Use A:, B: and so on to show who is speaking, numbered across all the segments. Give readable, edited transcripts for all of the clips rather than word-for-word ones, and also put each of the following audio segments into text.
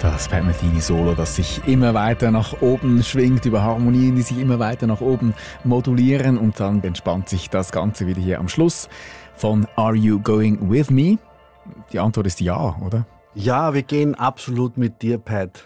A: Das Pat Metheny Solo, das sich immer weiter nach oben schwingt, über Harmonien, die sich immer weiter nach oben modulieren, und dann entspannt sich das Ganze wieder hier am Schluss von Are You Going With Me? Die Antwort ist ja, oder?
B: Ja, wir gehen absolut mit dir, Pat.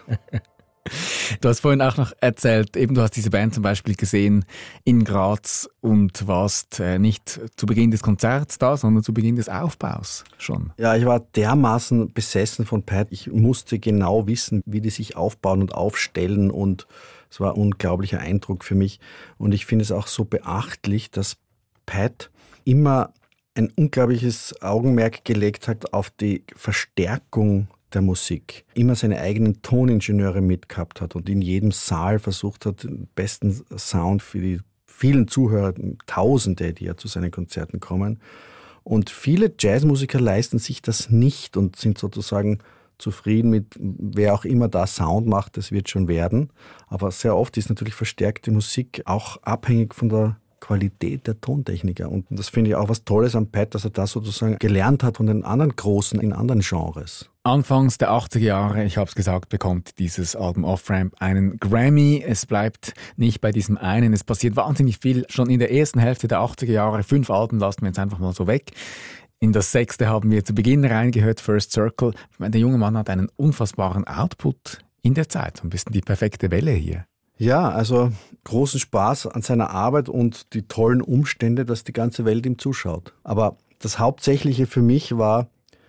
A: Du hast vorhin auch noch erzählt, eben du hast diese Band zum Beispiel gesehen in Graz und warst nicht zu Beginn des Konzerts da, sondern zu Beginn des Aufbaus schon.
B: Ja, ich war dermaßen besessen von Pat. Ich musste genau wissen, wie die sich aufbauen und aufstellen, und es war ein unglaublicher Eindruck für mich. Und ich finde es auch so beachtlich, dass Pat immer ein unglaubliches Augenmerk gelegt hat auf die Verstärkung der Musik. Immer seine eigenen Toningenieure mitgehabt hat und in jedem Saal versucht hat, den besten Sound für die vielen Zuhörer, Tausende, die ja zu seinen Konzerten kommen. Und viele Jazzmusiker leisten sich das nicht und sind sozusagen zufrieden mit, wer auch immer da Sound macht, das wird schon werden. Aber sehr oft ist natürlich verstärkte Musik auch abhängig von der Qualität der Tontechniker. Und das finde ich auch was Tolles am Pat, dass er das sozusagen gelernt hat von den anderen Großen in anderen Genres.
A: Anfangs der 80er Jahre, ich habe es gesagt, bekommt dieses Album Off-Ramp einen Grammy. Es bleibt nicht bei diesem einen. Es passiert wahnsinnig viel. Schon in der ersten Hälfte der 80er Jahre, 5 Alben lassen wir jetzt einfach mal so weg. In das 6. haben wir zu Beginn reingehört, First Circle. Ich meine, der junge Mann hat einen unfassbaren Output in der Zeit. So ein bisschen die perfekte Welle hier.
B: Ja, also großen Spaß an seiner Arbeit und die tollen Umstände, dass die ganze Welt ihm zuschaut. Aber das Hauptsächliche für mich war,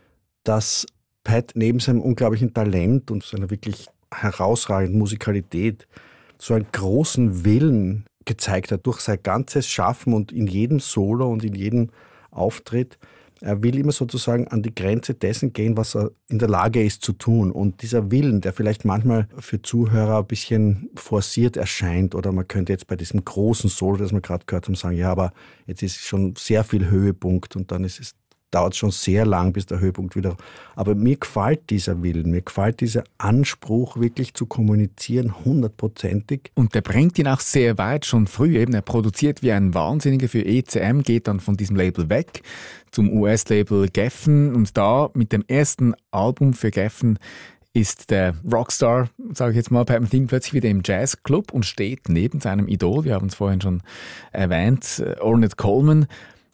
B: dass Pat neben seinem unglaublichen Talent und seiner wirklich herausragenden Musikalität so einen großen Willen gezeigt hat durch sein ganzes Schaffen und in jedem Solo und in jedem Auftritt. Er will immer sozusagen an die Grenze dessen gehen, was er in der Lage ist zu tun. Und dieser Willen, der vielleicht manchmal für Zuhörer ein bisschen forciert erscheint, oder man könnte jetzt bei diesem großen Solo, das wir gerade gehört haben, sagen, ja, aber jetzt ist schon sehr viel Höhepunkt und dann dauert es schon sehr lang, bis der Höhepunkt wieder. Aber mir gefällt dieser Willen, mir gefällt dieser Anspruch, wirklich zu kommunizieren, 100%ig.
A: Und der bringt ihn auch sehr weit, schon früh eben. Er produziert wie ein Wahnsinniger für ECM, geht dann von diesem Label weg zum US-Label Geffen. Und da mit dem ersten Album für Geffen ist der Rockstar, sage ich jetzt mal, Pat Metheny plötzlich wieder im Jazzclub und steht neben seinem Idol. Wir haben es vorhin schon erwähnt, Ornette Coleman.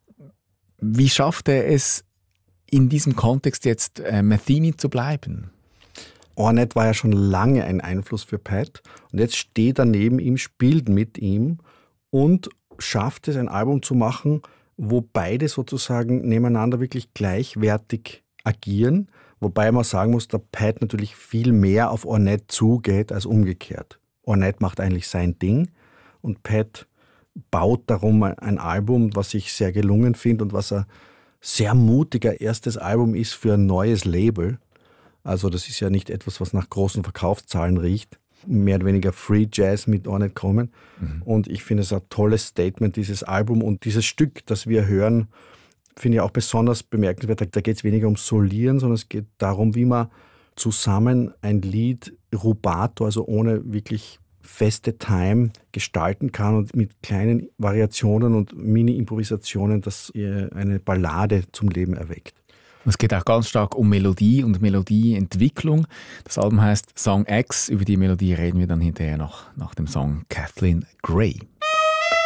A: Wie schafft er es, in diesem Kontext jetzt Metheny zu bleiben?
B: Ornette war ja schon lange ein Einfluss für Pat und jetzt steht er neben ihm, spielt mit ihm und schafft es, ein Album zu machen, wo beide sozusagen nebeneinander wirklich gleichwertig agieren, wobei man sagen muss, dass Pat natürlich viel mehr auf Ornette zugeht als umgekehrt. Ornette macht eigentlich sein Ding und Pat baut darum ein Album, was ich sehr gelungen finde und was ein sehr mutiger erstes Album ist für ein neues Label. Also das ist ja nicht etwas, was nach großen Verkaufszahlen riecht. Mehr oder weniger Free Jazz mit Ornette Coleman. Und ich finde es ein tolles Statement, dieses Album. Und dieses Stück, das wir hören, finde ich auch besonders bemerkenswert. Da geht es weniger ums Solieren, sondern es geht darum, wie man zusammen ein Lied rubato, also ohne wirklich feste Time gestalten kann und mit kleinen Variationen und Mini-Improvisationen, das eine Ballade zum Leben erweckt.
A: Es geht auch ganz stark um Melodie und Melodieentwicklung. Das Album heißt Song X. Über die Melodie reden wir dann hinterher noch nach dem Song Kathleen Gray.